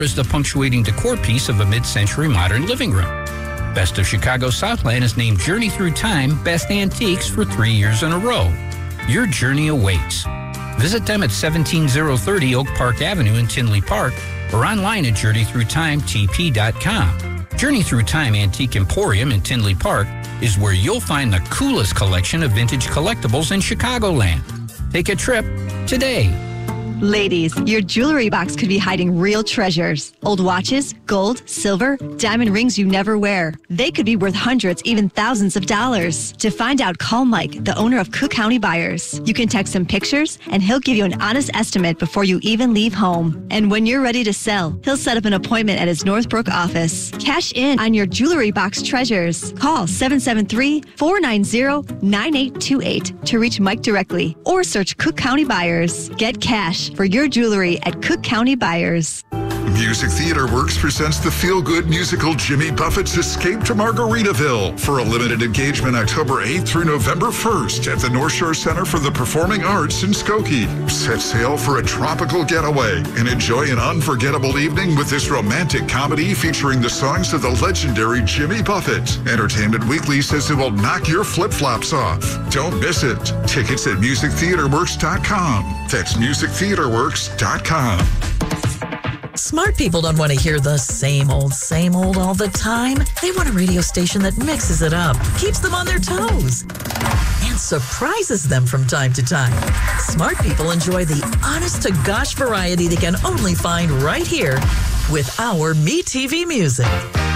is the punctuating decor piece of a mid-century modern living room. Best of Chicago Southland has named Journey Through Time Best Antiques for 3 years in a row. Your journey awaits. Visit them at 17030 Oak Park Avenue in Tinley Park or online at journeythroughtime.tp.com. Journey Through Time Antique Emporium in Tinley Park is where you'll find the coolest collection of vintage collectibles in Chicagoland. Take a trip today. Ladies, your jewelry box could be hiding real treasures. Old watches, gold, silver, diamond rings you never wear. They could be worth hundreds, even thousands of dollars. To find out, call Mike, the owner of Cook County Buyers. You can text him pictures, and he'll give you an honest estimate before you even leave home. And when you're ready to sell, he'll set up an appointment at his Northbrook office. Cash in on your jewelry box treasures. Call 773-490-9828 to reach Mike directly, or search Cook County Buyers. Get cash for your jewelry at Cook County Buyers. Music Theater Works presents the feel-good musical Jimmy Buffett's Escape to Margaritaville for a limited engagement October 8th through November 1st at the North Shore Center for the Performing Arts in Skokie. Set sail for a tropical getaway and enjoy an unforgettable evening with this romantic comedy featuring the songs of the legendary Jimmy Buffett. Entertainment Weekly says it will knock your flip-flops off. Don't miss it. Tickets at musictheaterworks.com. That's musictheaterworks.com. Smart people don't want to hear the same old all the time. They want a radio station that mixes it up, keeps them on their toes, and surprises them from time to time. Smart people enjoy the honest-to-gosh variety they can only find right here with our MeTV Music.